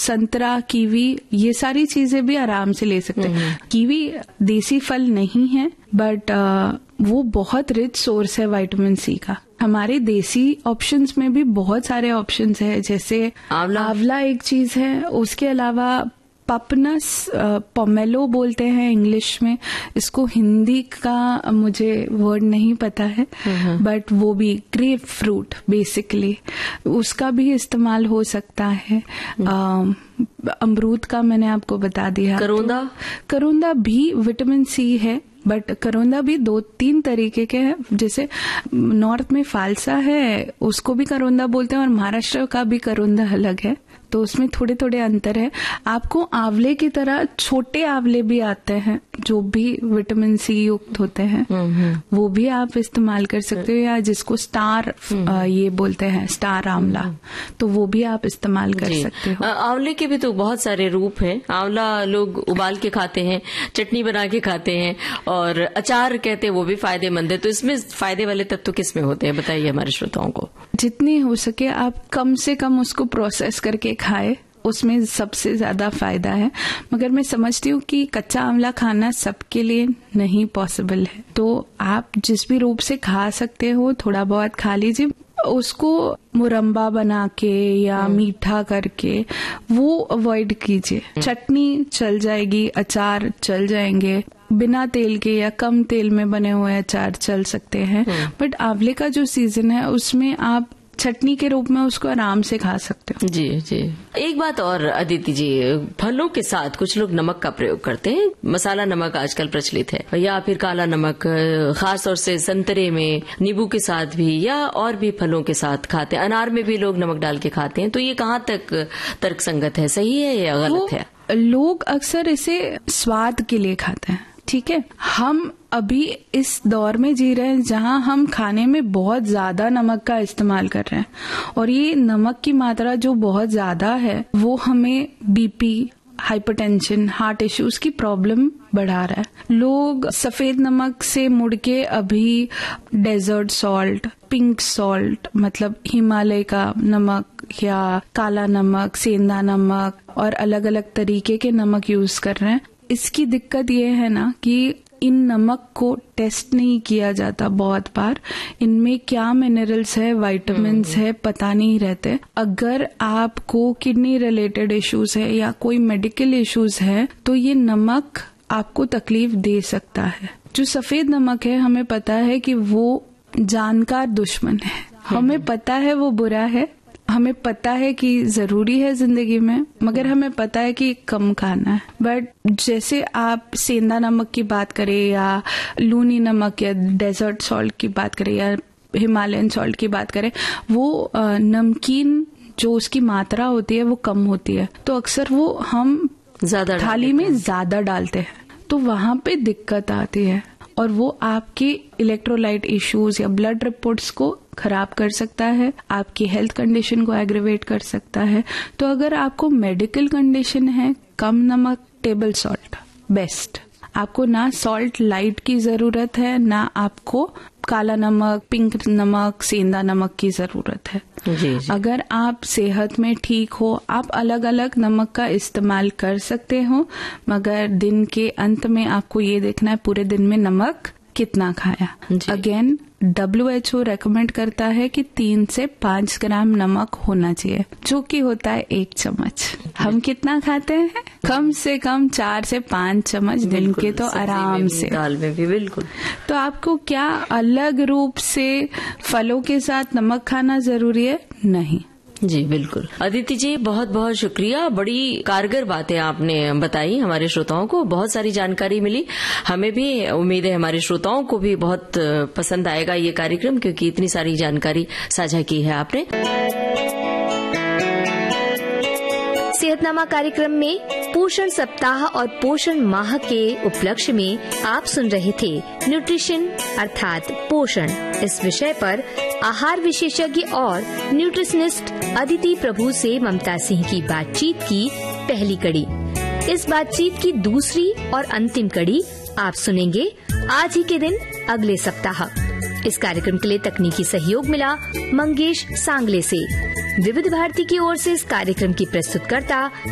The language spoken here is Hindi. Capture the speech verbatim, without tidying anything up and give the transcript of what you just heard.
संतरा, कीवी, ये सारी चीजें भी आराम से ले सकते हैं। कीवी देसी फल नहीं है, बट वो बहुत रिच सोर्स है विटामिन सी का। हमारे देसी ऑप्शंस में भी बहुत सारे ऑप्शंस है, जैसे आंवला आंवला एक चीज है। उसके अलावा पपनस, पोमेलो बोलते हैं इंग्लिश में, इसको हिंदी का मुझे वर्ड नहीं पता है, बट वो भी ग्रेप फ्रूट बेसिकली, उसका भी इस्तेमाल हो सकता है। अमरूद का मैंने आपको बता दिया। करोंदा करोंदा भी विटामिन सी है, बट करोंदा भी दो तीन तरीके के हैं। जैसे नॉर्थ में फालसा है, उसको भी करोंदा बोलते हैं, और महाराष्ट्र का भी करोंदा अलग है, तो उसमें थोड़े थोड़े अंतर है। आपको आंवले की तरह छोटे आंवले भी आते हैं जो भी विटामिन सी युक्त होते हैं, वो भी आप इस्तेमाल कर सकते हो, या जिसको स्टार ये बोलते हैं, स्टार आंवला, तो वो भी आप इस्तेमाल कर सकते हो। आंवले के भी तो बहुत सारे रूप हैं। आंवला लोग उबाल के खाते हैं, चटनी बना के खाते हैं, और अचार कहते हैं, वो भी फायदेमंद है। तो इसमें फायदे वाले तत्व किस में होते हैं, बताइए हमारे श्रोताओं को। जितनी हो सके आप कम से कम उसको प्रोसेस करके खाए, उसमें सबसे ज्यादा फायदा है। मगर मैं समझती हूँ कि कच्चा आंवला खाना सबके लिए नहीं पॉसिबल है, तो आप जिस भी रूप से खा सकते हो थोड़ा बहुत खा लीजिए। उसको मुरब्बा बना के या मीठा करके वो अवॉइड कीजिए। चटनी चल जाएगी, अचार चल जाएंगे, बिना तेल के या कम तेल में बने हुए अचार चल सकते हैं, बट आंवले का जो सीजन है उसमें आप चटनी के रूप में उसको आराम से खा सकते हो। जी जी। एक बात और अदिति जी, फलों के साथ कुछ लोग नमक का प्रयोग करते हैं। मसाला नमक आजकल प्रचलित है, या फिर काला नमक, खास तौर से संतरे में, नींबू के साथ भी, या और भी फलों के साथ खाते हैं। अनार में भी लोग नमक डाल के खाते हैं। तो ये कहाँ तक तर्कसंगत है, सही है या गलत है? लोग अक्सर इसे स्वाद के लिए खाते हैं, ठीक है। हम अभी इस दौर में जी रहे हैं जहां हम खाने में बहुत ज्यादा नमक का इस्तेमाल कर रहे हैं, और ये नमक की मात्रा जो बहुत ज्यादा है वो हमें बीपी, हाइपरटेंशन, हार्ट इश्यूज की प्रॉब्लम बढ़ा रहा है। लोग सफेद नमक से मुड़ के अभी डेजर्ट सॉल्ट, पिंक सॉल्ट, मतलब हिमालय का नमक या काला नमक, सेंधा नमक और अलग अलग तरीके के नमक यूज कर रहे हैं। इसकी दिक्कत ये है ना कि इन नमक को टेस्ट नहीं किया जाता बहुत बार, इनमें क्या मिनरल्स है, विटामिन्स है, पता नहीं रहते। अगर आपको किडनी रिलेटेड इश्यूज है या कोई मेडिकल इश्यूज है तो ये नमक आपको तकलीफ दे सकता है। जो सफेद नमक है हमें पता है कि वो जानकार दुश्मन है, हमें पता है वो बुरा है, हमें पता है कि जरूरी है जिंदगी में, मगर हमें पता है कि कम खाना है। बट जैसे आप सेंधा नमक की बात करें या लूनी नमक या डेजर्ट सॉल्ट की बात करें या हिमालयन सॉल्ट की बात करें, वो नमकीन जो उसकी मात्रा होती है वो कम होती है, तो अक्सर वो हम ज्यादा थाली में ज्यादा डालते हैं, तो वहां पे दिक्कत आती है, और वो आपके इलेक्ट्रोलाइट इश्यूज या ब्लड रिपोर्ट्स को खराब कर सकता है, आपकी हेल्थ कंडीशन को एग्रेवेट कर सकता है। तो अगर आपको मेडिकल कंडीशन है, कम नमक, टेबल सॉल्ट बेस्ट। आपको ना सॉल्ट लाइट की जरूरत है, ना आपको काला नमक, पिंक नमक, सेंधा नमक की जरूरत है। जी जी। अगर आप सेहत में ठीक हो, आप अलग अलग नमक का इस्तेमाल कर सकते हो, मगर दिन के अंत में आपको ये देखना है पूरे दिन में नमक कितना खाया। Again W H O recommend करता है कि तीन से पांच ग्राम नमक होना चाहिए, जो कि होता है एक चम्मच। हम कितना खाते हैं? कम से कम चार से पांच चम्मच दिन के, तो आराम से, दाल में भी बिल्कुल। तो आपको क्या अलग रूप से फलों के साथ नमक खाना जरूरी है? नहीं। जी बिल्कुल। अदिति जी बहुत बहुत शुक्रिया, बड़ी कारगर बातें आपने बताई हमारे श्रोताओं को, बहुत सारी जानकारी मिली। हमें भी उम्मीद है हमारे श्रोताओं को भी बहुत पसंद आएगा ये कार्यक्रम, क्योंकि इतनी सारी जानकारी साझा की है आपने। सेहतनामा कार्यक्रम में पोषण सप्ताह और पोषण माह के उपलक्ष्य में आप सुन रहे थे न्यूट्रिशन अर्थात पोषण, इस विषय पर आहार विशेषज्ञ और न्यूट्रिशनिस्ट अदिति प्रभु से ममता सिंह की बातचीत की पहली कड़ी। इस बातचीत की दूसरी और अंतिम कड़ी आप सुनेंगे आज ही के दिन अगले सप्ताह। इस कार्यक्रम के लिए तकनीकी सहयोग मिला मंगेश सांगले से। विविध भारती की ओर से इस कार्यक्रम की प्रस्तुतकर्ता